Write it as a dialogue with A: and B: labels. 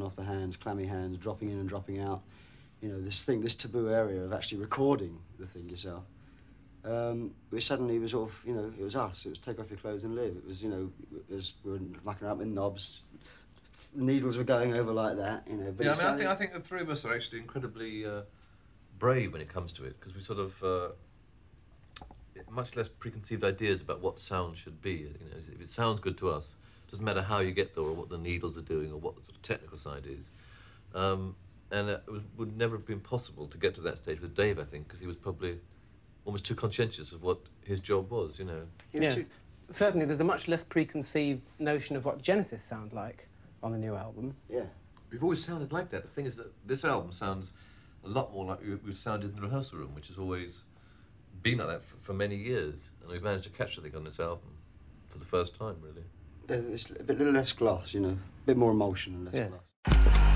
A: off the hands, clammy hands, dropping in and dropping out. You know, this taboo area of actually recording the thing yourself. We suddenly was sort of, you know, it was us. It was take off your clothes and live. It was, you know, we were mucking up with knobs. Needles were going over like that, you know. But
B: yeah, I mean, I think the three of us are actually incredibly brave when it comes to it, because we sort of much less preconceived ideas about what sound should be. You know, if it sounds good to us, it doesn't matter how you get there or what the needles are doing or what the sort of technical side is. And it would never have been possible to get to that stage with Dave, I think, because he was probably almost too conscientious of what his job was, you know.
C: Yes, certainly there's a much less preconceived notion of what Genesis sound like on the new album.
A: Yeah.
B: We've always sounded like that. The thing is that this album sounds a lot more like we've sounded in the rehearsal room, which has always been like that for many years. And we've managed to capture, I think, on this album for the first time, really.
A: There's a little less gloss, you know, a bit more emotion and less gloss.